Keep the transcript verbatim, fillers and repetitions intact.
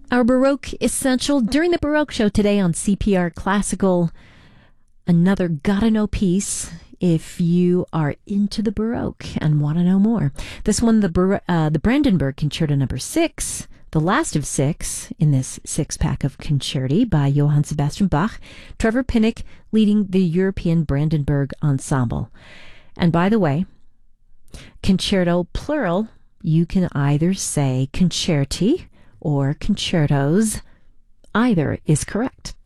Our Baroque Essential during the Baroque Show today on C P R Classical. Another gotta know piece if you are into the Baroque and want to know more. This one, the Bar- uh, the Brandenburg Concerto number six, the last of six in this six-pack of concerti by Johann Sebastian Bach. Trevor Pinnock leading the European Brandenburg Ensemble. And by the way, concerto plural, you can either say concerti or concertos. Either is correct.